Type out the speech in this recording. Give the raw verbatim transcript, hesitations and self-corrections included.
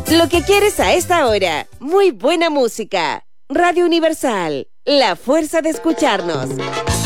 Lo que quieres a esta hora. Muy buena música. Radio Universal, la fuerza de escucharnos.